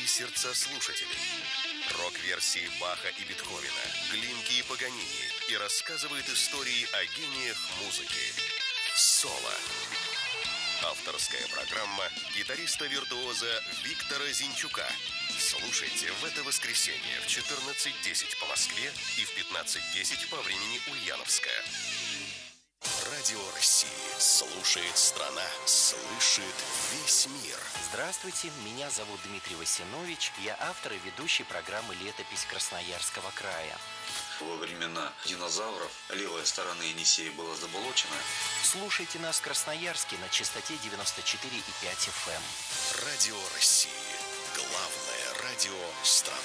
сердца слушателей. Рок-версии Баха и Бетховена, Глинки и Паганини, и рассказывает истории о гениях музыки. Соло. Авторская программа гитариста-виртуоза Виктора Зинчука. Слушайте в это воскресенье в 14:10 по Москве и в 15:10 по времени Ульяновская. Радио России. Слушает страна. Слышит весь мир. Здравствуйте, меня зовут Дмитрий Васинович. Я автор и ведущий программы «Летопись Красноярского края». Во времена динозавров левая сторона Енисея была заболочена. Слушайте нас в Красноярске на частоте 94,5 FM. Радио России. Главное радио страны.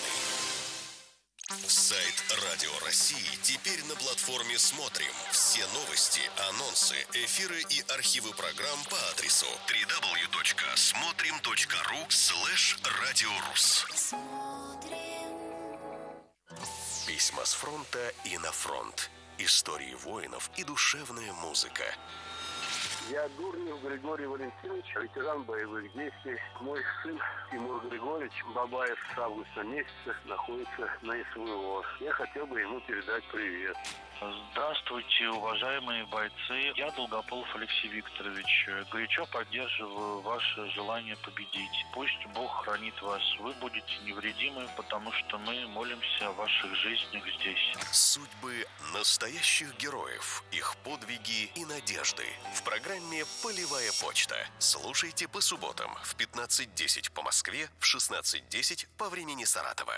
Сайт Радио России теперь на платформе «Смотрим». Все новости, анонсы, эфиры и архивы программ по адресу www.смотрим.ру/радиорус. Письма с фронта и на фронт. Истории воинов и душевная музыка. Я Дурнев Григорий Валентинович, ветеран боевых действий. Мой сын Тимур Григорьевич Бабаев с августа месяца находится на СВО. Я хотел бы ему передать привет. Здравствуйте, уважаемые бойцы. Я Долгополов Алексей Викторович. Горячо поддерживаю ваше желание победить. Пусть Бог хранит вас. Вы будете невредимы, потому что мы молимся о ваших жизнях здесь. Судьбы настоящих героев, их подвиги и надежды. В программе «Полевая почта». Слушайте по субботам в 15:10 по Москве, в 16:10 по времени Саратова.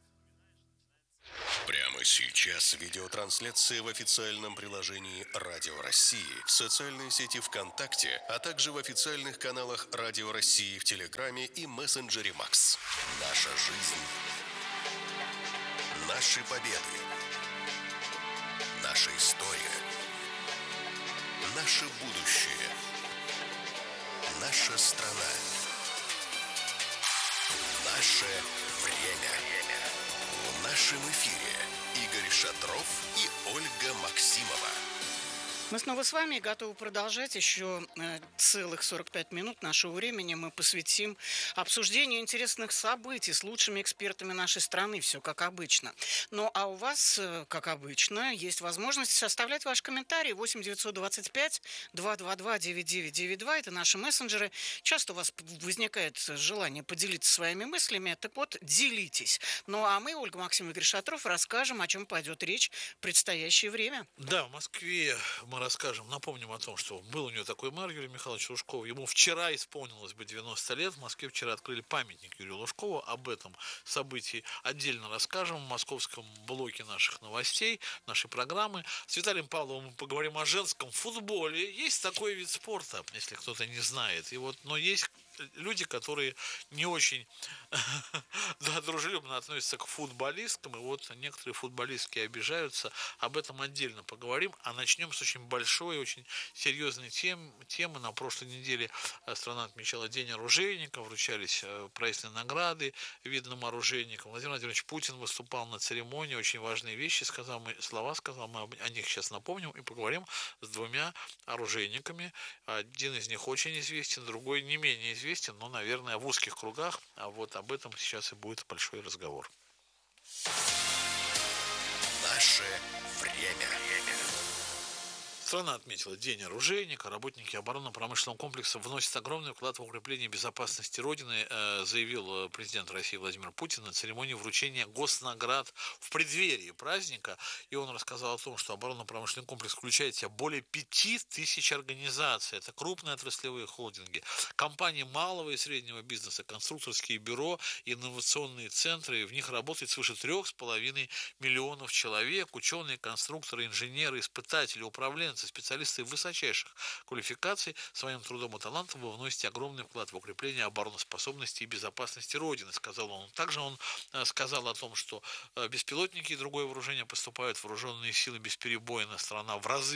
Прямо сейчас видеотрансляция в официальном приложении Радио России, в социальной сети ВКонтакте, а также в официальных каналах Радио России в Телеграме и мессенджере Макс. Наша жизнь. Наши победы. Наша история. Наше будущее. Наша страна. Наше время. В нашем эфире Игорь Шатров и Ольга Максимова. Мы снова с вами готовы продолжать. Еще целых 45 минут нашего времени мы посвятим обсуждению интересных событий с лучшими экспертами нашей страны. Все как обычно. Ну, а у вас, как обычно, есть возможность оставлять ваши комментарии. 8-925-222-9992. Это наши мессенджеры. Часто у вас возникает желание поделиться своими мыслями. Так вот, делитесь. Ну, а мы, Ольга Максимова и Игорь Шатров, расскажем, о чем пойдет речь в предстоящее время. Да, в Москве мы расскажем, напомним о том, что был у него такой мэр Юрий Михайлович Лужков. Ему вчера исполнилось бы 90 лет. В Москве вчера открыли памятник Юрию Лужкову. Об этом событии отдельно расскажем в московском блоке наших новостей, нашей программы. С Виталием Павловым мы поговорим о женском футболе. Есть такой вид спорта, если кто-то не знает. И вот, но есть люди, которые не очень дружелюбно относятся к футболисткам, и вот некоторые футболистки обижаются. Об этом отдельно поговорим, а начнем с очень большой, очень серьезной темы. На прошлой неделе страна отмечала День оружейника, вручались проездные награды видным оружейникам. Владимир Владимирович Путин выступал на церемонии, очень важные вещи сказал, мы о них сейчас напомним и поговорим с двумя оружейниками. Один из них очень известен, другой не менее известен, но, наверное, в узких кругах. А вот об этом сейчас и будет большой разговор. Наше время. Страна отметила День оружейника. Работники оборонно-промышленного комплекса вносят огромный вклад в укрепление безопасности Родины, заявил президент России Владимир Путин на церемонии вручения госнаград в преддверии праздника. И он рассказал о том, что оборонно-промышленный комплекс включает в себя более 5000 организаций. Это крупные отраслевые холдинги, компании малого и среднего бизнеса, конструкторские бюро, инновационные центры. В них работает свыше 3,5 миллионов человек. Ученые, конструкторы, инженеры, испытатели, управленцы, специалисты высочайших квалификаций. Своим трудом и талантом вы вносите огромный вклад в укрепление обороноспособности и безопасности Родины, сказал он. Также он сказал о том, что беспилотники и другое вооружение поступают в вооруженные силы бесперебойно. Страна в разы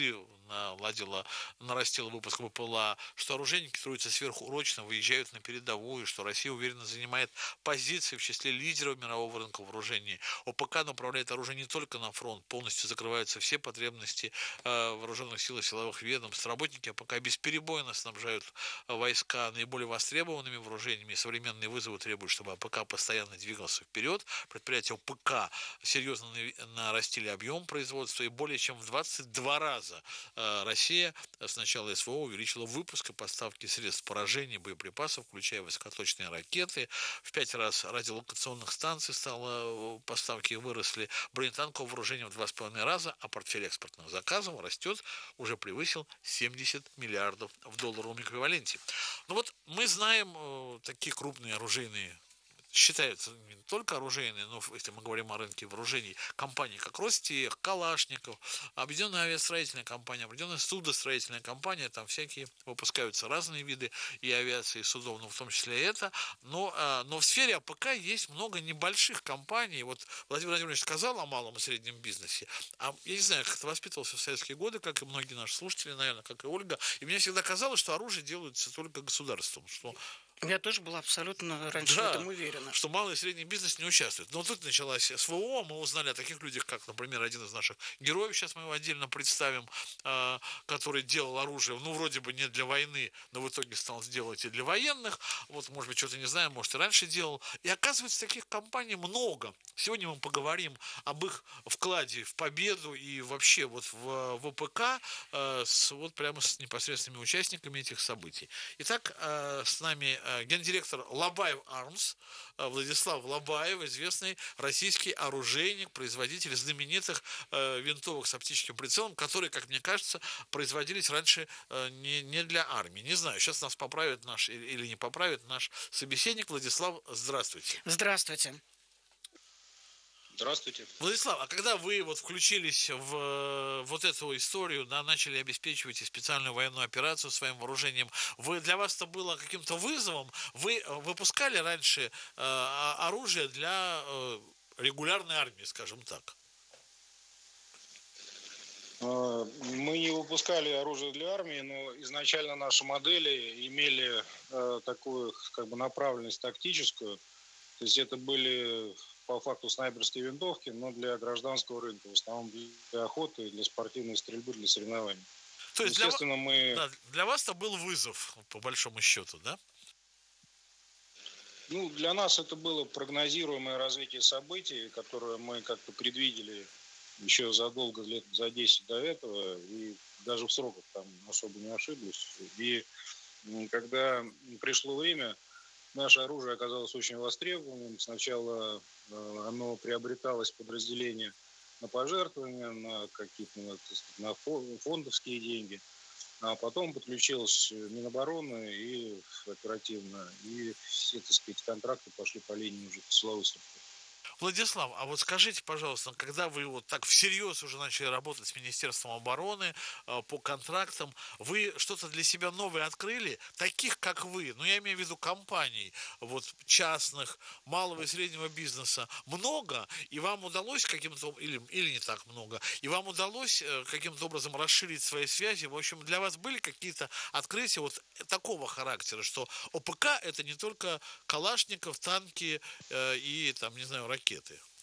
наладила, нарастила выпуск БПЛА, что оружейники трудятся сверхурочно, выезжают на передовую, что Россия уверенно занимает позиции в числе лидеров мирового рынка вооружений. ОПК направляет оружие не только на фронт, полностью закрываются все потребности вооруженных сил и силовых ведомств. Работники ОПК бесперебойно снабжают войска наиболее востребованными вооружениями. Современные вызовы требуют, чтобы АПК постоянно двигался вперед. Предприятия ОПК серьезно нарастили объем производства, и более чем в 22 раза Россия с начала СВО увеличила выпуск и поставки средств поражения, боеприпасов, включая высокоточные ракеты. В 5 раз радиолокационных станций поставки выросли, бронетанкового вооружения в 2,5 раза, а портфель экспортных заказов растет, уже превысил 70 миллиардов в долларовом эквиваленте. Ну вот мы знаем такие крупные оружейные, считаются не только оружейные, но если мы говорим о рынке вооружений, компании как Ростех, Калашников, Объединенная авиастроительная компания, Объединенная судостроительная компания, там всякие выпускаются разные виды и авиации, и судов, но в том числе и это. Но в сфере АПК есть много небольших компаний. Вот Владимир Владимирович сказал о малом и среднем бизнесе. А я не знаю, как ты воспитывался в советские годы, как и многие наши слушатели, наверное, как и Ольга. И мне всегда казалось, что оружие делается только государством, что Я тоже была абсолютно раньше в этом уверена. Что малый и средний бизнес не участвует. Но тут началась СВО, мы узнали о таких людях, как, например, один из наших героев, сейчас мы его отдельно представим, который делал оружие, ну, вроде бы не для войны, но в итоге стал делать и для военных. Вот, может быть, что-то не знаю, может, и раньше делал. И оказывается, таких компаний много. Сегодня мы поговорим об их вкладе в победу и вообще вот в ВПК вот прямо с непосредственными участниками этих событий. Итак, с нами гендиректор Лобаев Армс Владислав Лобаев, известный российский оружейник, производитель знаменитых винтовок с оптическим прицелом, которые, как мне кажется, производились раньше не для армии. Не знаю, сейчас нас поправит наш или не поправит наш собеседник. Владислав, здравствуйте. Здравствуйте. Здравствуйте. Владислав, а когда вы вот включились в вот эту историю, да, начали обеспечивать специальную военную операцию своим вооружением, для вас это было каким-то вызовом? Вы выпускали раньше оружие для регулярной армии, скажем так? Мы не выпускали оружие для армии, но изначально наши модели имели такую как бы направленность тактическую. То есть это были по факту снайперские винтовки, но для гражданского рынка, в основном для охоты, для спортивной стрельбы, для соревнований. То есть для вас это был вызов, по большому счету, да? Ну, для нас это было прогнозируемое развитие событий, которое мы как-то предвидели еще задолго, лет за 10 до этого, и даже в сроках там особо не ошиблись. И когда пришло время, наше оружие оказалось очень востребованным. Сначала оно приобреталось подразделение на пожертвования, на какие-то на фондовские деньги, а потом подключилось Минобороны и оперативно, и все, так сказать, контракты пошли по линии уже силовой структуры. Владислав, а вот скажите, пожалуйста, когда вы вот так всерьез уже начали работать с Министерством обороны по контрактам, вы что-то для себя новое открыли, таких как вы, ну я имею в виду компаний, вот частных, малого и среднего бизнеса, много, и вам удалось каким-то, или не так много, и вам удалось каким-то образом расширить свои связи, в общем, для вас были какие-то открытия вот такого характера, что ОПК это не только Калашников, танки и там, не знаю, ракеты?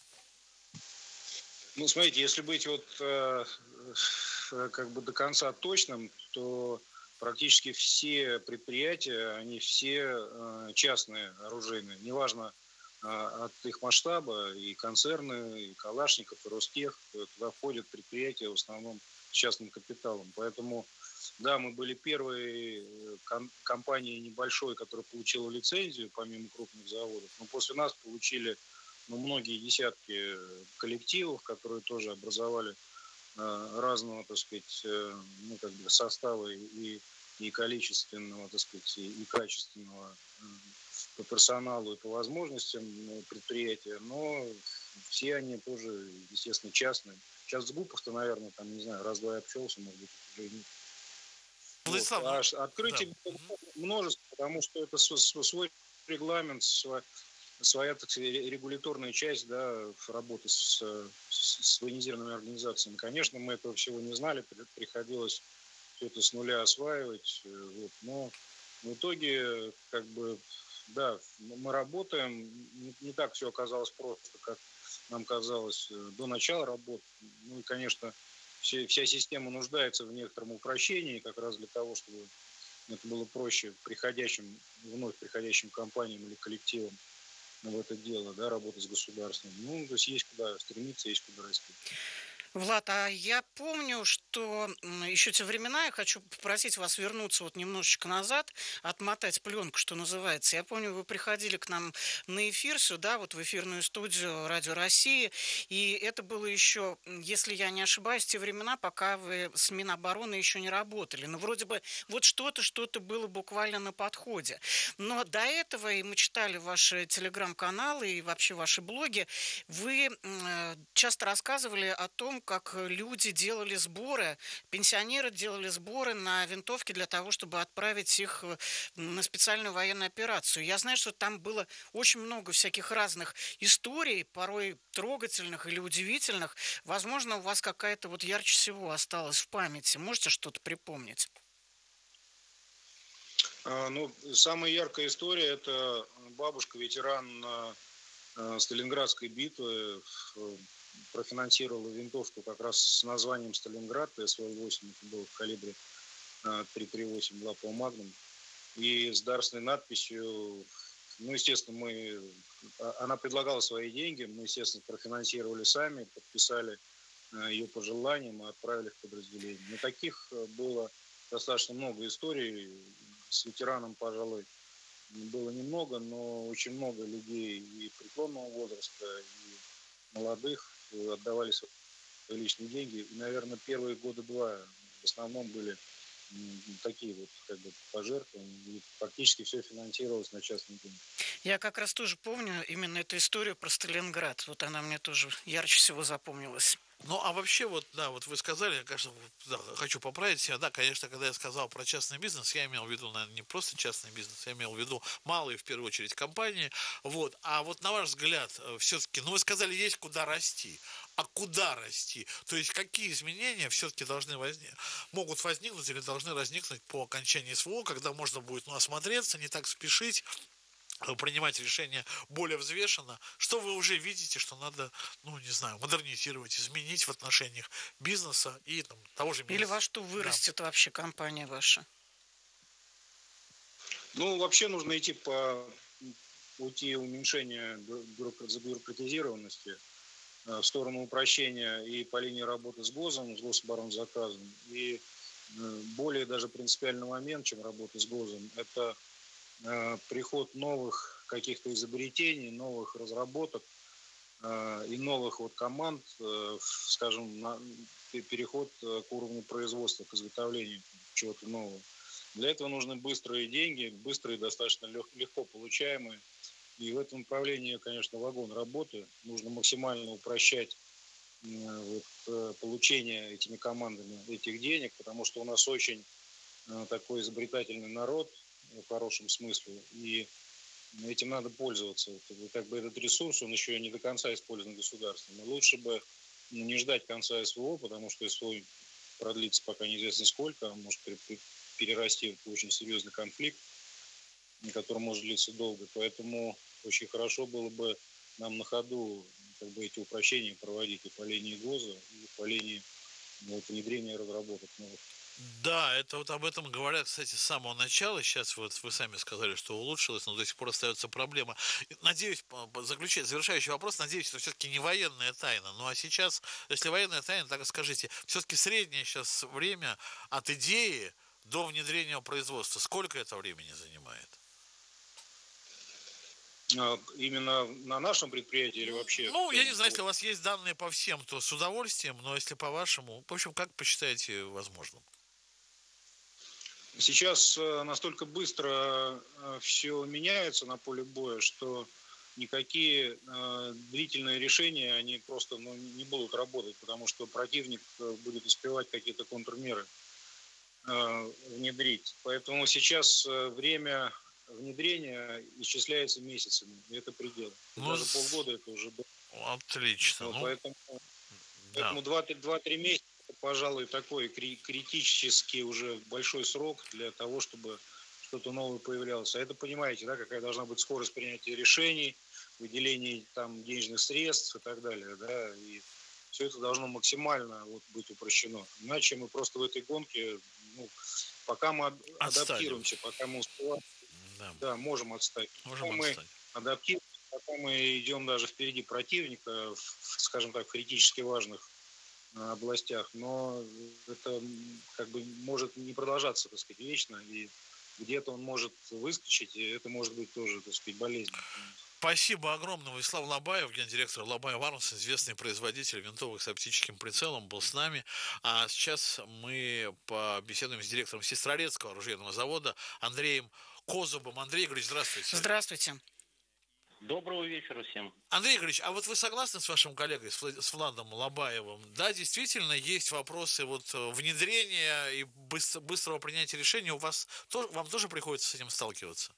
Ну, смотрите, если быть вот как бы до конца точным, то практически все предприятия, они все частные, оружейные. Неважно от их масштаба, и концерны, и Калашников, и Ростех, туда входят предприятия в основном с частным капиталом. Поэтому, да, мы были первой компанией небольшой, которая получила лицензию, помимо крупных заводов. Но после нас получили многие десятки коллективов, которые тоже образовали разного, так сказать, ну, как бы состава и количественного, так сказать, и качественного по персоналу и по возможностям предприятия, но все они тоже, естественно, частные. Сейчас с ГУПов-то, наверное, там, не знаю, раз-два обчелся, может быть, уже и нет. Вот. А открытий множество, потому что это свой регламент, своя, так сказать, регуляторная часть, да, работы с военизированными организациями. Конечно, мы этого всего не знали, приходилось это с нуля осваивать. Вот. Но в итоге, как бы, да, мы работаем. Не так все оказалось просто, как нам казалось до начала работы. Ну и, конечно, вся система нуждается в некотором упрощении, как раз для того, чтобы это было проще вновь приходящим компаниям или коллективам в это дело, да, работать с государством. Ну, то есть куда стремиться, есть куда расти. Влад, а я помню, что еще те времена, я хочу попросить вас вернуться вот немножечко назад, отмотать пленку, что называется. Я помню, вы приходили к нам на эфир сюда, вот в эфирную студию Радио России, и это было еще, если я не ошибаюсь, те времена, пока вы с Минобороны еще не работали. Но вроде бы вот что-то было буквально на подходе. Но до этого, и мы читали ваши телеграм-каналы и вообще ваши блоги, вы часто рассказывали о том, как люди делали сборы, пенсионеры делали сборы на винтовки для того, чтобы отправить их на специальную военную операцию. Я знаю, что там было очень много всяких разных историй, порой трогательных или удивительных. Возможно, у вас какая-то вот ярче всего осталась в памяти. Можете что-то припомнить? Ну, самая яркая история – это бабушка, ветеран Сталинградской битвы, профинансировала винтовку как раз с названием «Сталинград», СВ-8, это был в калибре 338 лапа Магнум, и с дарственной надписью, ну, естественно, она предлагала свои деньги, мы, естественно, профинансировали сами, подписали ее пожеланиям и отправили в подразделение. Но таких было достаточно много историй, с ветераном, пожалуй, было немного, но очень много людей и преклонного возраста, и молодых отдавали свои личные деньги. И, наверное, первые года два в основном были такие вот как бы пожертвования, и практически все финансировалось на частные деньги. Я как раз тоже помню именно эту историю про Сталинград. Вот она мне тоже ярче всего запомнилась. Ну, а вообще, вот, да, вот вы сказали, я, конечно, да, хочу поправить себя, да, конечно, когда я сказал про частный бизнес, я имел в виду, наверное, не просто частный бизнес, я имел в виду малые, в первую очередь, компании, вот, а вот на ваш взгляд, все-таки, ну, вы сказали, есть куда расти, а куда расти, то есть какие изменения все-таки могут возникнуть или должны возникнуть по окончании СВО, когда можно будет, ну, осмотреться, не так спешить, принимать решения более взвешенно, что вы уже видите, что надо, ну, не знаю, модернизировать, изменить в отношениях бизнеса и там, того же бизнеса. Или во что вырастет вообще компания ваша? Ну, вообще нужно идти по пути уменьшения забюрократизированности в сторону упрощения и по линии работы с ГОЗом, с гособоронзаказом. И более даже принципиальный момент, чем работа с ГОЗом, это приход новых каких-то изобретений, новых разработок и новых вот команд, скажем, переход к уровню производства, к изготовлению чего-то нового. Для этого нужны быстрые деньги, быстрые, достаточно легко получаемые. И в этом направлении, конечно, вагон работы. Нужно максимально упрощать получение этими командами этих денег, потому что у нас очень такой изобретательный народ, в хорошем смысле, и этим надо пользоваться. Как бы этот ресурс, он еще не до конца использован государством. Но лучше бы не ждать конца СВО, потому что СВО продлится пока неизвестно сколько, а может перерасти в очень серьезный конфликт, который может длиться долго. Поэтому очень хорошо было бы нам на ходу как бы эти упрощения проводить и по линии ГОЗа, и по линии внедрения разработок новых. Да, это вот об этом говорят, кстати, с самого начала. Сейчас вот вы сами сказали, что улучшилось, но до сих пор остается проблема. Надеюсь, завершающий вопрос, надеюсь, что все-таки не военная тайна. Ну а сейчас, если военная тайна, так и скажите, все-таки среднее сейчас время от идеи до внедрения производства, сколько это времени занимает? Именно на нашем предприятии или вообще? Ну, я не знаю, если у вас есть данные по всем, то с удовольствием, но если по вашему, в общем, как посчитаете возможным? Сейчас настолько быстро все меняется на поле боя, что никакие длительные решения, они просто не будут работать, потому что противник будет успевать какие-то контрмеры внедрить. Поэтому сейчас время внедрения исчисляется месяцами, и это предел. Даже полгода это уже было. Отлично. Поэтому 2-3 месяца пожалуй, такой критически уже большой срок для того, чтобы что-то новое появлялось. А это, понимаете, да, какая должна быть скорость принятия решений, выделения там денежных средств и так далее, да, и все это должно максимально вот быть упрощено. Иначе мы просто в этой гонке, ну, пока мы адаптируемся, пока мы успеваем, да, можем отстать. Можем мы отстать. адаптируемся, пока мы идем даже впереди противника, скажем так, в критически важных областях, но это как бы может не продолжаться, так сказать, вечно, и где-то он может выскочить, и это может быть тоже, так сказать, болезненно. Спасибо огромное. Вячеслав Лобаев, гендиректор Лобаев Армс, известный производитель винтовок с оптическим прицелом, был с нами. А сейчас мы побеседуем с директором Сестрорецкого оружейного завода Андреем Козубом. Андрей Игоревич, здравствуйте. Здравствуйте. Доброго вечера всем. Андрей Игоревич, а вот вы согласны с вашим коллегой, с Владом Лобаевым? Да, действительно, есть вопросы вот внедрения и быстрого принятия решений. Вам тоже приходится с этим сталкиваться?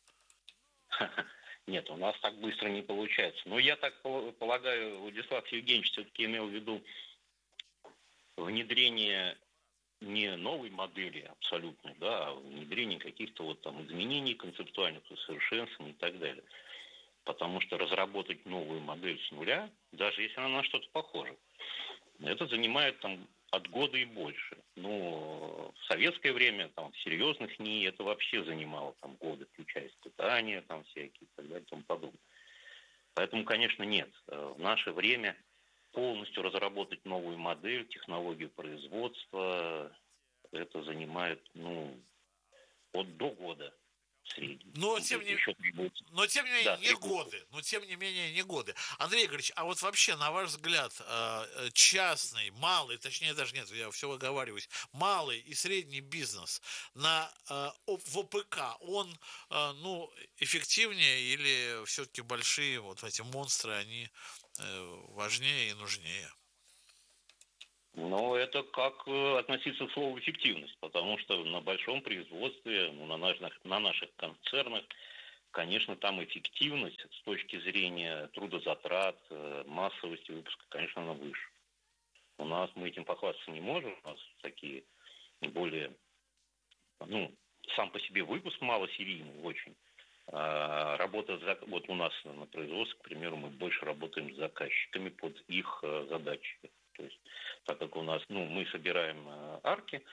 Нет, у нас так быстро не получается. Но я так полагаю, Владислав Евгеньевич все-таки имел в виду внедрение не новой модели абсолютной, да, а внедрение каких-то вот там изменений концептуальных, усовершенствований и так далее. Потому что разработать новую модель с нуля, даже если она на что-то похожа, это занимает там от года и больше. Ну, в советское время, там, в серьезных НИИ это вообще занимало там годы, включая испытания, там, всякие и так далее и тому подобное. Поэтому, конечно, нет. В наше время полностью разработать новую модель, технологию производства, это занимает, до года. Но тем не менее, да, не годы. Но тем не менее, не годы. Андрей Игоревич, а вот вообще, на ваш взгляд, частный, малый, точнее даже нет, я все выговариваюсь, малый и средний бизнес в ОПК, он, эффективнее или все-таки большие вот эти монстры, они важнее и нужнее? Но это как относиться к слову эффективность, потому что на большом производстве, на наших концернах, конечно, там эффективность с точки зрения трудозатрат, массовости выпуска, конечно, она выше. У нас мы этим похвастаться не можем, у нас такие более, сам по себе выпуск малосерийный очень. Вот у нас на производстве, к примеру, мы больше работаем с заказчиками под их задачи. То есть, так как у нас, мы собираем арки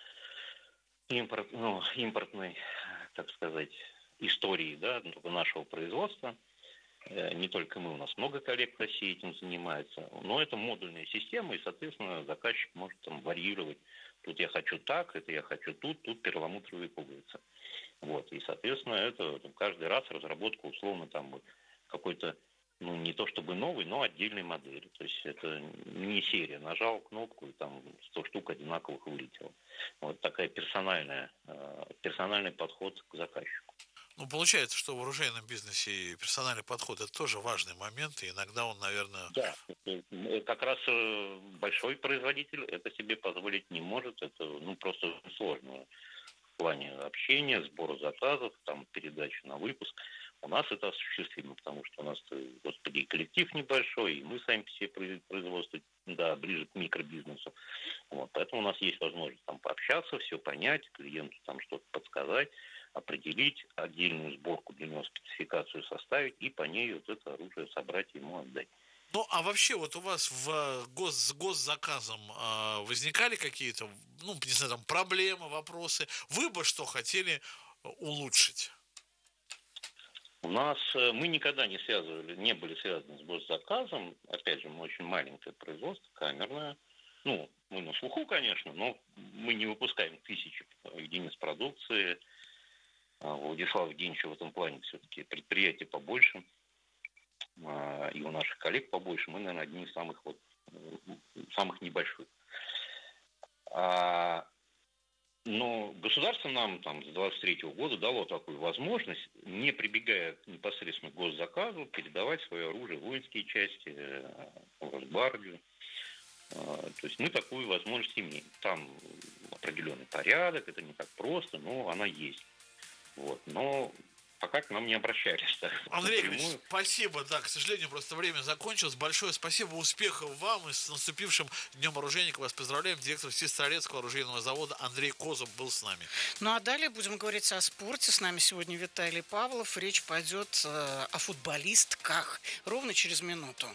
импортной, так сказать, истории, да, нашего производства. Не только мы, у нас много коллег в России этим занимается. Но это модульная система, и, соответственно, заказчик может там варьировать. Тут я хочу так, это я хочу тут перламутровые пуговицы. Вот, и, соответственно, это каждый раз разработка условно там вот какой-то, не то чтобы новый, но отдельной модели. То есть это не серия. Нажал кнопку, и там 100 штук одинаковых вылетело. Вот такая персональный подход к заказчику. Получается, что в оружейном бизнесе персональный подход – это тоже важный момент, и иногда он, наверное… Да, как раз большой производитель это себе позволить не может. Это просто сложно в плане общения, сбора заказов, там, передачи на выпуск. У нас это осуществимо, потому что у нас, господи, коллектив небольшой, и мы сами все производство, да, ближе к микробизнесу. Вот, поэтому у нас есть возможность там пообщаться, все понять, клиенту там что-то подсказать, определить отдельную сборку для него, спецификацию составить и по ней вот это оружие собрать и ему отдать. А вообще вот у вас с госзаказом возникали какие-то, не знаю, там проблемы, вопросы? Вы бы что хотели улучшить? У нас мы никогда не были связаны с госзаказом. Опять же, мы очень маленькое производство, камерное. Мы на слуху, конечно, но мы не выпускаем тысячи единиц продукции. Владислав Евгеньевич в этом плане все-таки предприятие побольше, и у наших коллег побольше. Мы, наверное, одни из самых небольших. Но государство нам там с 23 года дало такую возможность, не прибегая непосредственно к госзаказу, передавать свое оружие в воинские части, в Росгвардию. То есть мы такую возможность имеем. Там определенный порядок, это не так просто, но она есть. Вот. Но пока к нам не обращались. Да, Андрей Игоревич, спасибо. Да, к сожалению, просто время закончилось. Большое спасибо, успехов вам и с наступившим Днем оружейника. Вас поздравляем. Директор Сестрорецкого оружейного завода Андрей Козуб был с нами. Ну а далее будем говорить о спорте. С нами сегодня Виталий Павлов. Речь пойдет о футболистках ровно через минуту.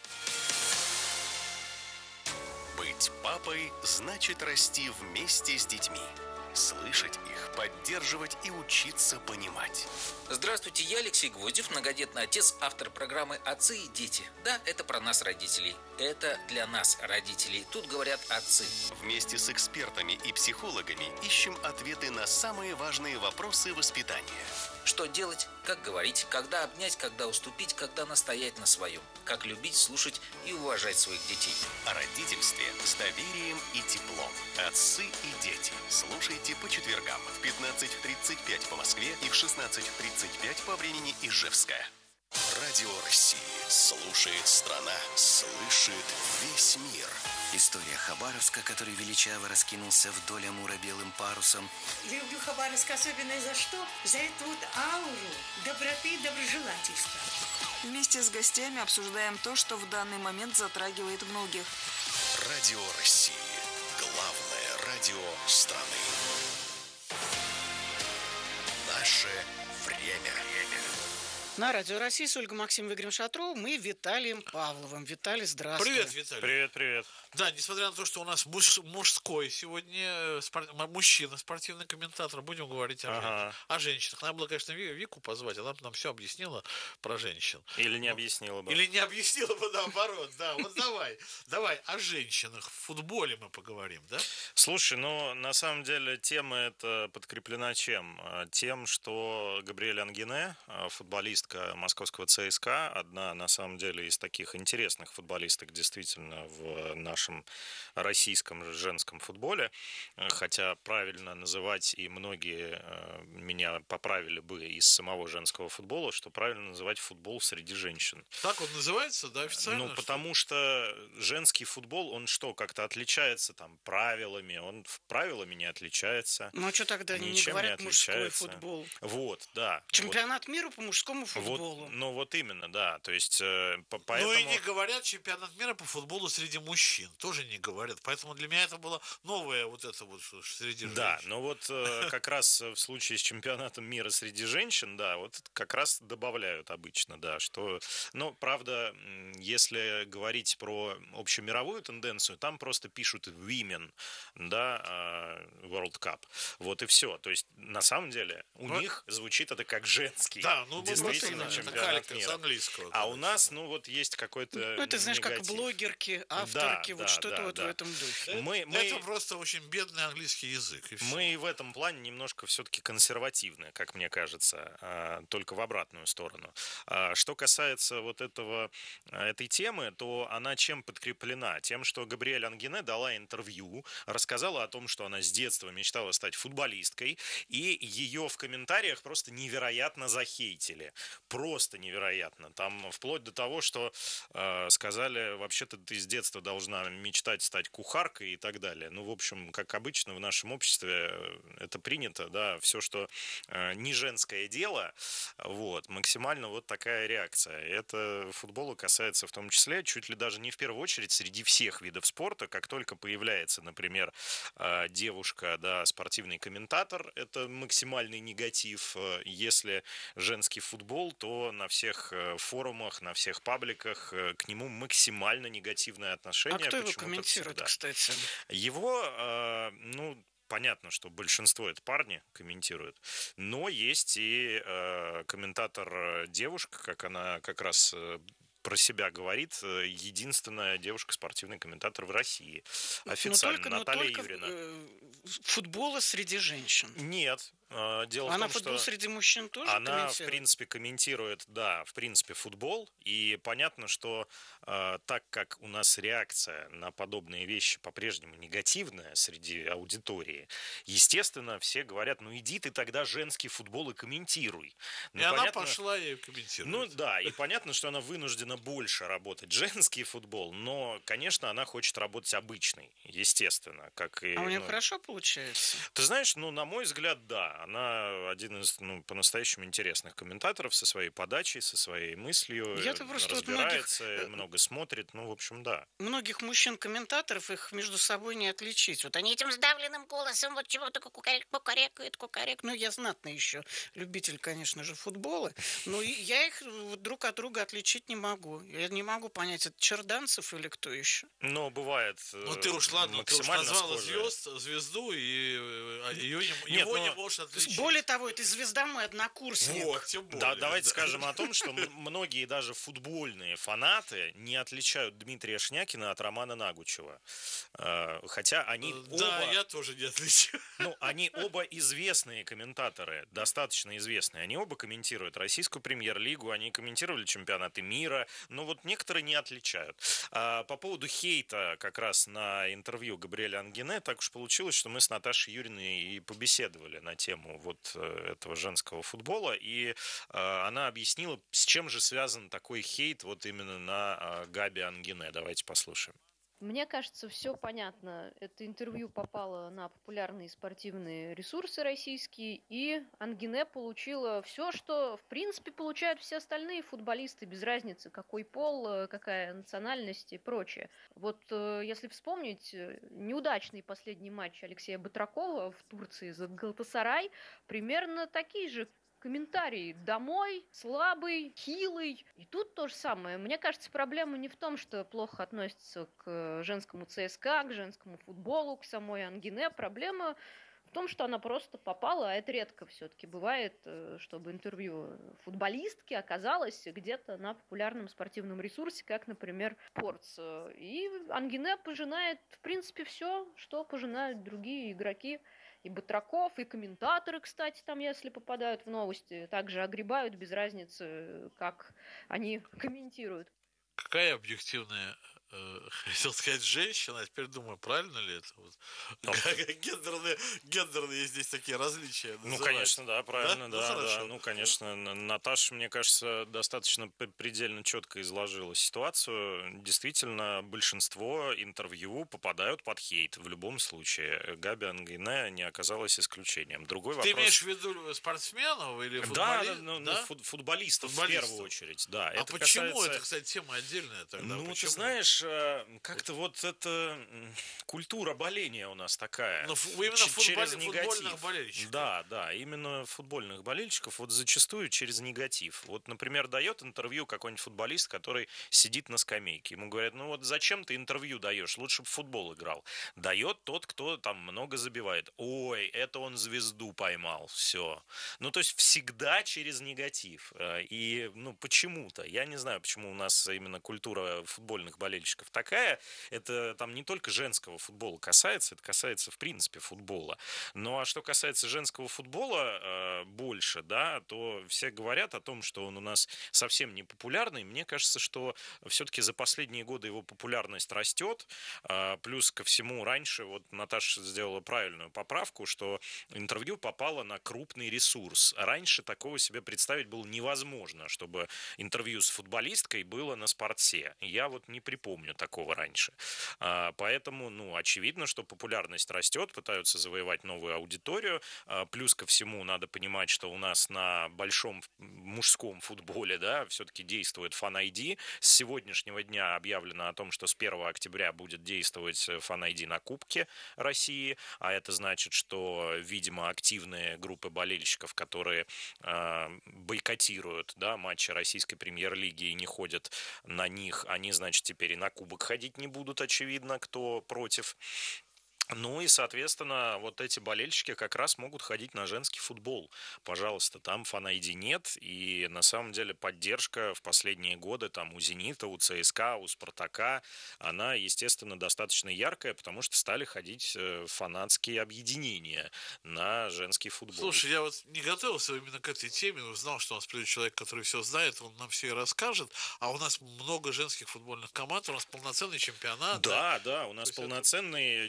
Быть папой значит расти вместе с детьми. Слышать их, поддерживать и учиться понимать. Здравствуйте, я Алексей Гвоздев, многодетный отец, автор программы «Отцы и дети». Да, это про нас, родителей. Это для нас, родителей. Тут говорят отцы. Вместе с экспертами и психологами ищем ответы на самые важные вопросы воспитания. Что делать, как говорить, когда обнять, когда уступить, когда настоять на своем. Как любить, слушать и уважать своих детей. О родительстве с доверием и теплом. Отцы и дети. Слушайте по четвергам в 15:35 по Москве и в 16:35 по времени Ижевска. Радио России. Слушает страна. Слышит весь мир. История Хабаровска, который величаво раскинулся вдоль Амура белым парусом. Люблю Хабаровск особенно за что? За эту вот ауру доброты и доброжелательства. Вместе с гостями обсуждаем то, что в данный момент затрагивает многих. Радио России. Главное радио страны. Наше время. На Радио России с Ольгой Максимовной, Игорем Шатровым и Виталием Павловым. Виталий, здравствуй. Привет, Виталий. Привет. Да, несмотря на то, что у нас мужской сегодня мужчина, спортивный комментатор, будем говорить о женщинах. Надо было, конечно, Вику позвать, она бы нам все объяснила про женщин. Или не объяснила бы. Или не объяснила бы, наоборот, да. Вот давай о женщинах. В футболе мы поговорим, да? Слушай, на самом деле тема эта подкреплена чем? Тем, что Габриэль Ангине, футболистка московского ЦСКА, одна, на самом деле, из таких интересных футболисток, действительно, в нашем российском женском футболе, хотя правильно называть, и многие меня поправили бы из самого женского футбола, что правильно называть футбол среди женщин. Так он называется, да, официально? Потому что женский футбол, он что, как-то отличается там правилами, он правилами не отличается. Ну а что тогда не говорят мужской футбол? Вот, да. Чемпионат мира по мужскому футболу. Вот именно, да. То есть, поэтому... Ну и не говорят чемпионат мира по футболу среди мужчин. Тоже не говорят. Поэтому для меня это было новое вот это вот среди женщин. Да, но вот как раз в случае с чемпионатом мира среди женщин, да, вот как раз добавляют обычно, да, что... Но, правда, если говорить про общемировую тенденцию, там просто пишут women, да, World Cup. Вот и все. То есть, на самом деле, у них звучит это как женский. Да, ну, действительно, чемпионат мира. С английского. А у нас, вот есть какой-то Ну, это, знаешь, негатив. как блогерки, авторки, Да, вот что-то вот да. в этом духе. Это просто очень бедный английский язык. Мы в этом плане немножко все-таки консервативны, как мне кажется, только в обратную сторону. Что касается вот этой темы, то она чем подкреплена? Тем, что Габриэль Ангине дала интервью, рассказала о том, что она с детства мечтала стать футболисткой, и ее в комментариях просто невероятно захейтили. Просто невероятно. Там вплоть до того, что сказали, вообще-то ты с детства должна мечтать стать кухаркой и так далее. Ну, в общем, как обычно в нашем обществе это принято, да, все, что не женское дело, вот, максимально вот такая реакция. Это футбола касается в том числе, чуть ли даже не в первую очередь, среди всех видов спорта. Как только появляется, например, девушка, да, спортивный комментатор, это максимальный негатив. Если женский футбол, то на всех форумах, на всех пабликах к нему максимально негативное отношение. А кто его комментирует, кстати? Его, понятно, что большинство это парни комментируют, но есть и комментатор девушка, как она как раз про себя говорит, единственная девушка-спортивный комментатор в России. Официально, Наталья Юрьевна. Футбола среди женщин? Нет. Дело она в том, футбол что среди мужчин тоже она, комментирует? в принципе, комментирует, да, в принципе, футбол. И понятно, что так как у нас реакция на подобные вещи по-прежнему негативная среди аудитории, естественно, все говорят, ну иди ты тогда женский футбол и комментируй. И она пошла и комментирует. Ну да, и понятно, что она вынуждена больше работать женский футбол, но, конечно, она хочет работать обычный, естественно. Как и, у нее хорошо получается? Ты знаешь, на мой взгляд, да. да, она один из по-настоящему интересных комментаторов со своей подачей, со своей мыслью, Я-то просто разбирается, много смотрит, в общем, да. Многих мужчин-комментаторов их между собой не отличить. Вот они этим сдавленным голосом вот чего-то кукарекают. Ну, я знатный еще любитель, конечно же, футбола, но я их друг от друга отличить не могу. Я не могу понять, это Черданцев или кто еще? Но бывает ты уж назвала звезду, и его не можешь отличить. Более того, это звезда мой однокурсник. Вот, тем более. Да, давайте скажем о том, что многие даже футбольные фанаты не отличают Дмитрия Шнякина от Романа Нагучева. Хотя они оба... Да, я тоже не отличаю. Они оба известные комментаторы, достаточно известные. Они оба комментируют российскую премьер-лигу, они комментировали чемпионаты мира, но вот некоторые не отличают. По поводу хейта как раз на интервью Габриэля Ангине, так уж получилось, что мы с Наташей Юрьевной и побеседовали на тему вот этого женского футбола, и она объяснила, с чем же связан такой хейт вот именно на Габи Ангине. Давайте послушаем. Мне кажется, все понятно. Это интервью попало на популярные спортивные ресурсы российские, и Ангине получила все, что, в принципе, получают все остальные футболисты, без разницы, какой пол, какая национальность и прочее. Вот если вспомнить неудачный последний матч Алексея Батракова в Турции за Галатасарай, примерно такие же комментарии: домой, слабый, хилый. И тут то же самое. Мне кажется, проблема не в том, что плохо относятся к женскому ЦСКА, к женскому футболу, к самой Ангине. Проблема в том, что она просто попала, а это редко все-таки бывает, чтобы интервью футболистки оказалось где-то на популярном спортивном ресурсе, как, например, Спортс. И Ангине пожинает, в принципе, все, что пожинают другие игроки. И Батраков, и комментаторы, кстати, там, если попадают в новости, также огребают без разницы, как они комментируют. Какая объективная, хотел сказать, женщина, а теперь думаю, правильно ли это? Вот. Гендерные здесь такие различия называются. Конечно, да, правильно, да. Конечно, Наташа, мне кажется, достаточно предельно четко изложила ситуацию. Действительно, большинство интервью попадают под хейт в любом случае. Габи Ангине не оказалась исключением. Другой вопрос... Ты имеешь в виду спортсменов или футболистов? Да, футболистов в первую очередь, да. А почему? Это, кстати, тема отдельная тогда. Ты знаешь, как-то вот эта культура боления у нас такая. Именно футбольных болельщиков. Да, именно футбольных болельщиков вот зачастую через негатив. Вот, например, дает интервью какой-нибудь футболист, который сидит на скамейке. Ему говорят, зачем ты интервью даешь? Лучше бы в футбол играл. Дает тот, кто там много забивает. Ой, это он звезду поймал. Все. То есть всегда через негатив. И, почему-то, я не знаю, почему у нас именно культура футбольных болельщиков такая. Это там не только женского футбола касается, это касается в принципе футбола. Ну а что касается женского футбола больше, да, то все говорят о том, что он у нас совсем не популярный. Мне кажется, что все-таки за последние годы его популярность растет. Плюс ко всему раньше, вот Наташа сделала правильную поправку, что интервью попало на крупный ресурс. Раньше такого себе представить было невозможно, чтобы интервью с футболисткой было на Спортсе. Я вот не припомню такого раньше. Поэтому, очевидно, что популярность растет, пытаются завоевать новую аудиторию. Плюс ко всему надо понимать, что у нас на большом мужском футболе, да, все-таки действует Fan ID. С сегодняшнего дня объявлено о том, что с 1 октября будет действовать Fan ID на Кубке России, а это значит, что, видимо, активные группы болельщиков, которые бойкотируют, да, матчи российской премьер-лиги и не ходят на них, они, значит, теперь и на кубок ходить не будут, очевидно, кто против. И, соответственно, вот эти болельщики как раз могут ходить на женский футбол. Пожалуйста, там Fan ID нет, и на самом деле поддержка в последние годы там у «Зенита», у ЦСКА, у «Спартака», она, естественно, достаточно яркая, потому что стали ходить фанатские объединения на женский футбол. Слушай, я вот не готовился именно к этой теме, но знал, что у нас придет человек, который все знает, он нам все и расскажет, а у нас много женских футбольных команд, у нас полноценный чемпионат. Да, у нас полноценный чемпионат.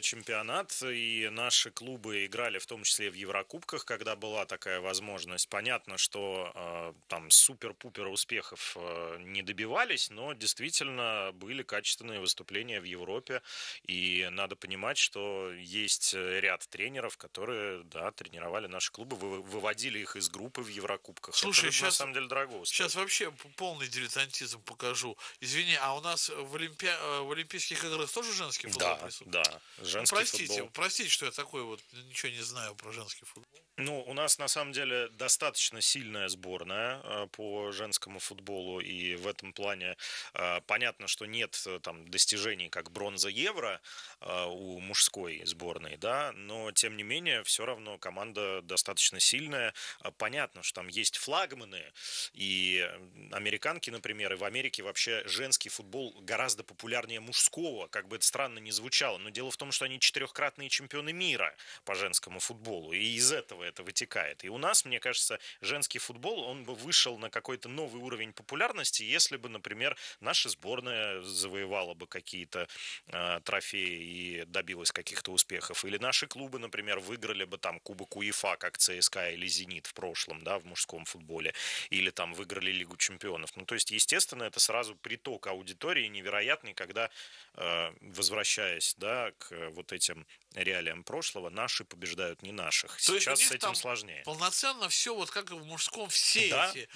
чемпионат, и наши клубы играли в том числе и в Еврокубках, когда была такая возможность. Понятно, что там супер-пупер успехов не добивались, но действительно были качественные выступления в Европе, и надо понимать, что есть ряд тренеров, которые, да, тренировали наши клубы, выводили их из группы в Еврокубках. Слушай, это, сейчас, на самом деле, дорого стоит. Сейчас вообще полный дилетантизм покажу. Извини, а у нас в Олимпийских играх тоже женский футбол присутствует? Да, женский футбол. Простите, что я такой вот ничего не знаю про женский футбол. Ну, у нас, на самом деле, достаточно сильная сборная по женскому футболу, и в этом плане понятно, что нет там достижений, как бронза Евро у мужской сборной, да, но, тем не менее, все равно команда достаточно сильная. Понятно, что там есть флагманы, и американки, например, и в Америке вообще женский футбол гораздо популярнее мужского, как бы это странно ни звучало, но дело в том, что они 4-кратные чемпионы мира по женскому футболу, и из этого это вытекает. И у нас, мне кажется, женский футбол, он бы вышел на какой-то новый уровень популярности, если бы, например, наша сборная завоевала бы какие-то трофеи и добилась каких-то успехов. Или наши клубы, например, выиграли бы там Кубок УЕФА, как ЦСКА или Зенит в прошлом, да, в мужском футболе. Или там выиграли Лигу чемпионов. Ну, то есть, естественно, это сразу приток аудитории невероятный, когда, возвращаясь, да, к вот этим реалиям прошлого, наши побеждают не наших. То Сейчас с этим там сложнее. Полноценно все, вот как и в мужском, все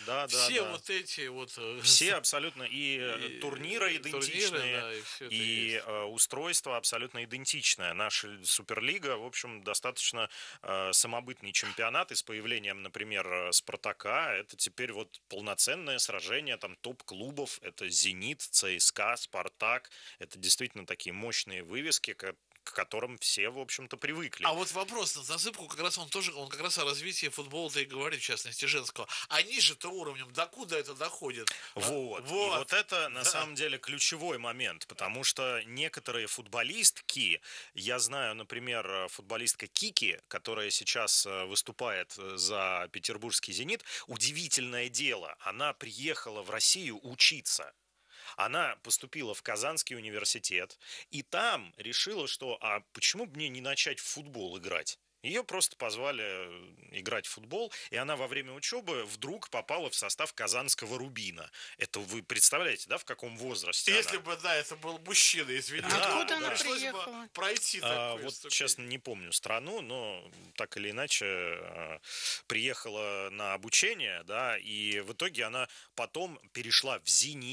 вот эти вот... Все абсолютно, и турниры идентичные, и устройство абсолютно идентичное. Наша Суперлига, в общем, достаточно самобытный чемпионат, и с появлением, например, Спартака, это теперь вот полноценное сражение там топ-клубов, это Зенит, ЦСКА, Спартак, это действительно такие мощные вывески, к которым все, в общем-то, привыкли. А вот вопрос на засыпку, как раз он как раз о развитии футбола-то и говорит, в частности, женского. А ниже-то уровнем, докуда это доходит? Вот. И вот это, на самом деле, ключевой момент, потому что некоторые футболистки, я знаю, например, футболистка Кики, которая сейчас выступает за петербургский «Зенит», удивительное дело, она приехала в Россию учиться. Она поступила в Казанский университет, и там решила, что а почему бы мне не начать в футбол играть? Ее просто позвали играть в футбол, и она во время учебы вдруг попала в состав казанского «Рубина». Это вы представляете, да, в каком возрасте Если она? бы, да, это был мужчина, извините. Откуда она приехала? Пройти вот, честно, не помню страну, но так или иначе приехала на обучение, да, и в итоге она потом перешла в «Зенит».